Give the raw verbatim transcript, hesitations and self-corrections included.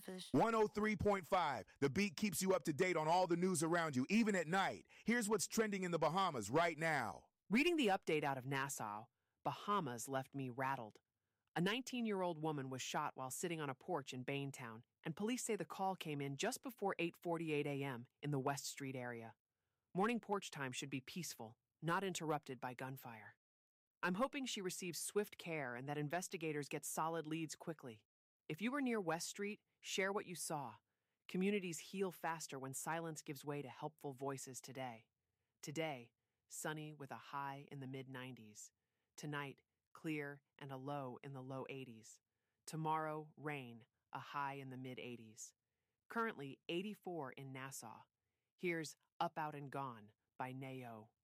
selfish. one oh three point five. The Beat keeps you up to date on all the news around you, even at night. Here's what's trending in the Bahamas right now. Reading the update out of Nassau, Bahamas left me rattled. A nineteen-year-old woman was shot while sitting on a porch in Baintown, and police say the call came in just before eight forty-eight a.m. in the West Street area. Morning porch time should be peaceful, not interrupted by gunfire. I'm hoping she receives swift care and that investigators get solid leads quickly. If you were near West Street, share what you saw. Communities heal faster when silence gives way to helpful voices today. Today, sunny with a high in the mid nineties. Tonight, clear and a low in the low eighties. Tomorrow, rain, a high in the mid eighties. Currently, eighty-four in Nassau. Here's Up, Out, and Gone by Nao.